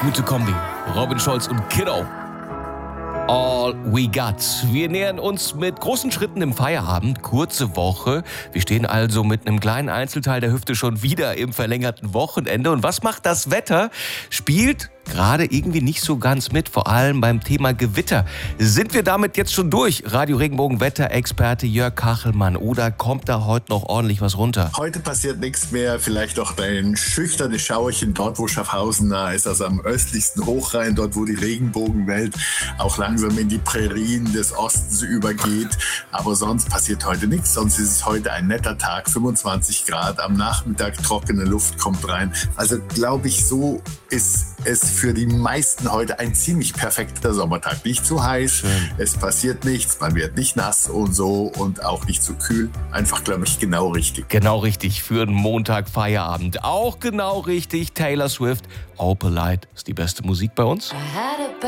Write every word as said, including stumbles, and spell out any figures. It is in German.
Gute Kombi. Robin Scholz und Kiddo. All we got. Wir nähern uns mit großen Schritten im Feierabend. Kurze Woche. Wir stehen also mit einem kleinen Einzelteil der Hüfte schon wieder im verlängerten Wochenende. Und was macht das Wetter? Spielt gerade irgendwie nicht so ganz mit, vor allem beim Thema Gewitter. Sind wir damit jetzt schon durch? Radio Regenbogen Wetterexperte Jörg Kachelmann, oder kommt da heute noch ordentlich was runter? Heute passiert nichts mehr, vielleicht noch ein schüchternes Schauerchen dort, wo Schaffhausen nah ist, also am östlichsten Hochrhein, dort wo die Regenbogenwelt auch langsam in die Prärien des Ostens übergeht. Aber sonst passiert heute nichts, sonst ist es heute ein netter Tag, fünfundzwanzig Grad, am Nachmittag trockene Luft kommt rein. Also glaube ich, so ist es für die meisten heute ein ziemlich perfekter Sommertag. Nicht zu heiß, Schön. Es passiert nichts, man wird nicht nass und so und auch nicht zu kühl. Einfach, glaube ich, genau richtig. Genau richtig für einen Montag Feierabend. Auch genau richtig. Taylor Swift, Opalite ist die beste Musik bei uns.